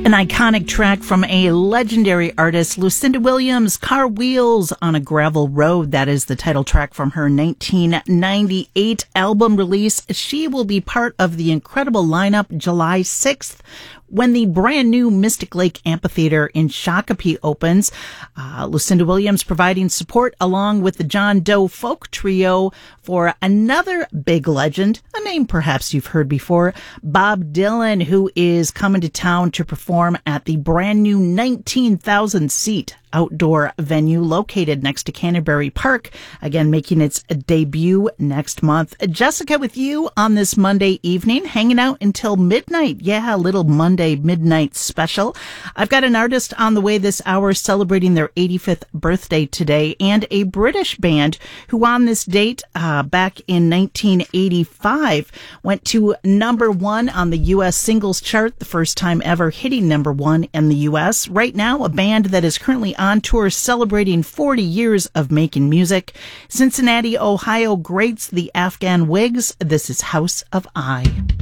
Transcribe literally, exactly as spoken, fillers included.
An iconic track from a legendary artist, Lucinda Williams, Car Wheels on a Gravel Road. That is the title track from her nineteen ninety-eight album release. She will be part of the incredible lineup July sixth when the brand new Mystic Lake Amphitheater in Shakopee opens. Uh, Lucinda Williams providing support along with the John Doe Folk Trio for another big legend, a name perhaps you've heard before, Bob Dylan, who is coming to town to perform at the brand new nineteen thousand seat outdoor venue located next to Canterbury Park, again making its debut next month. Jessica with you on this Monday evening, hanging out until midnight. Yeah, a little Monday midnight special. I've got an artist on the way this hour celebrating their eighty-fifth birthday today, and a British band who on this date uh, back in nineteen eighty-five went to number one on the U S singles chart, the first time ever hitting number one in the U S. Right now, a band that is currently on tour celebrating forty years of making music. Cincinnati, Ohio greats the Afghan Wigs. This is House of I.